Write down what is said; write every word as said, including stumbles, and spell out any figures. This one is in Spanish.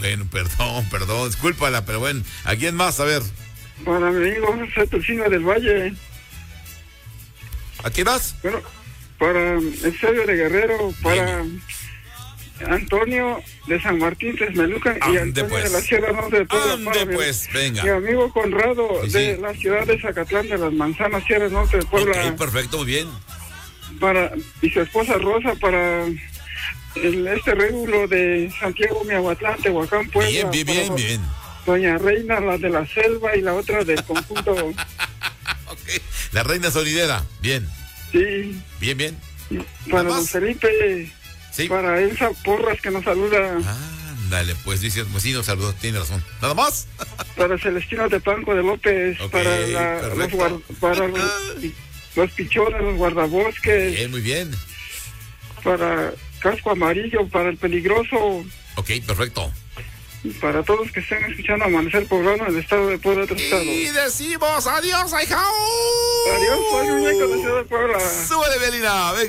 bueno, perdón, perdón, discúlpala, pero bueno, ¿a quién más? A ver. Para mi amigo José Tulcino del Valle. ¿A quién más? Bueno, para Eusebio de Guerrero, para bien. Antonio de San Martín Texmelucan y Antonio pues. de la Sierra Norte de Puebla. Ande pues, mi, venga. Mi amigo Conrado sí, de sí. la ciudad de Zacatlán de las Manzanas, Sierra Norte de Puebla. Ok, perfecto, muy bien. Para, y su esposa Rosa, para el, este régulo de Santiago Miahuatlán, Tehuacán, Puebla. Bien, bien, bien, bien. Doña Reina, la de la selva, y la otra del conjunto. Okay. La Reina Sonidera, bien. Sí. Bien, bien. Para don Felipe, sí. Para Elsa Porras, que nos saluda. Ándale, pues dice, pues sí, nos saludó, tiene razón. ¿Nada más? Para Celestino de Panco de López, okay, para, la, los, guard, para los, los pichones, los guardabosques. Bien, muy bien. Para Casco Amarillo, para el Peligroso. Ok, perfecto. Para todos que estén escuchando Amanecer Poblano en el estado de Puebla, otro estado. Y decimos adiós, ahijao. Adiós, soy Muñeco de Ciudad de Puebla. Súbele, Belina, venga.